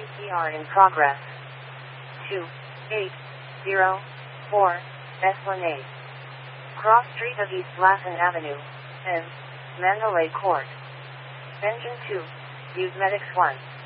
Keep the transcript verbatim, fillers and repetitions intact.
C R in progress. two eight zero four Esplanade. Cross Street of East Latin Avenue, M. Mandalay Court. Engine two. Use Medics one.